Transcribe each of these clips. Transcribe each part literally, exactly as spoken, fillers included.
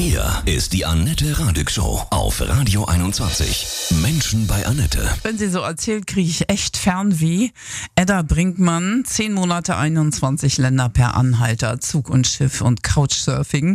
Hier ist die Annette Radig Show auf Radio einundzwanzig. Menschen bei Annette. Wenn sie so erzählt, kriege ich echt Fernweh. Edda Brinkmann, zehn Monate, einundzwanzig Länder per Anhalter, Zug und Schiff und Couchsurfing.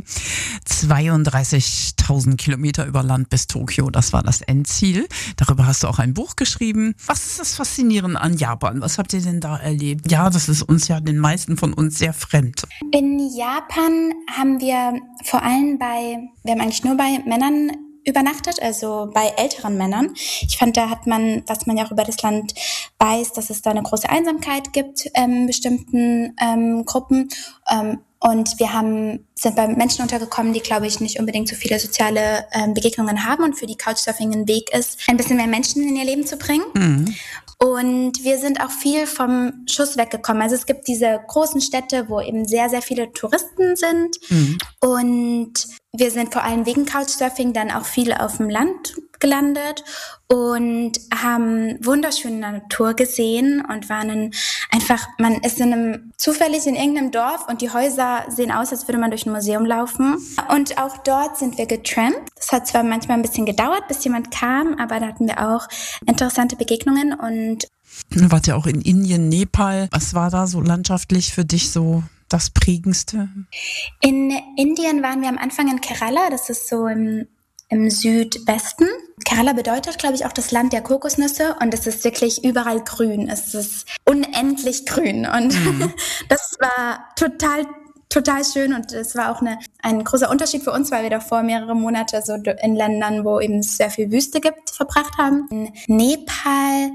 zweiunddreißigtausend Kilometer über Land bis Tokio, das war das Endziel. Darüber hast du auch ein Buch geschrieben. Was ist das Faszinierende an Japan? Was habt ihr denn da erlebt? Ja, das ist uns ja den meisten von uns sehr fremd. In Japan haben wir vor allem bei, wir haben eigentlich nur bei Männern übernachtet, also bei älteren Männern. Ich fand, da hat man, was man ja auch über das Land weiß, dass es da eine große Einsamkeit gibt in bestimmten ähm, Gruppen. Ähm, und wir haben, sind bei Menschen untergekommen, die, glaube ich, nicht unbedingt so viele soziale ähm, Begegnungen haben und für die Couchsurfing ein Weg ist, ein bisschen mehr Menschen in ihr Leben zu bringen. Mhm. Und wir sind auch viel vom Schuss weggekommen. Also es gibt diese großen Städte, wo eben sehr, sehr viele Touristen sind. Mhm. Und wir sind vor allem wegen Couchsurfing dann auch viel auf dem Land gelandet und haben wunderschöne Natur gesehen und waren in, einfach, man ist in einem, zufällig in irgendeinem Dorf und die Häuser sehen aus, als würde man durch ein Museum laufen. Und auch dort sind wir getrampt. Das hat zwar manchmal ein bisschen gedauert, bis jemand kam, aber da hatten wir auch interessante Begegnungen und Du wart ja auch in Indien, Nepal. Was war da so landschaftlich für dich so das Prägendste? In Indien waren wir am Anfang in Kerala, das ist so im, im Südwesten. Kerala bedeutet, glaube ich, auch das Land der Kokosnüsse und es ist wirklich überall grün. Es ist unendlich grün und mhm. das war total Total schön und es war auch eine, ein großer Unterschied für uns, weil wir davor mehrere Monate so in Ländern, wo eben sehr viel Wüste gibt, verbracht haben. In Nepal,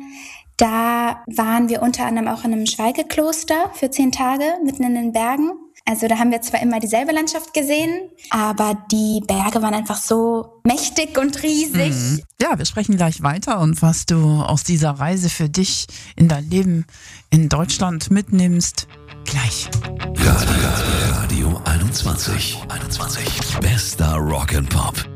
da waren wir unter anderem auch in einem Schweigekloster für zehn Tage mitten in den Bergen. Also da haben wir zwar immer dieselbe Landschaft gesehen, aber die Berge waren einfach so mächtig und riesig. Mhm. Ja, wir sprechen gleich weiter und was du aus dieser Reise für dich in dein Leben in Deutschland mitnimmst, gleich. Radio, Radio einundzwanzig. einundzwanzig. Bester Rock and Pop.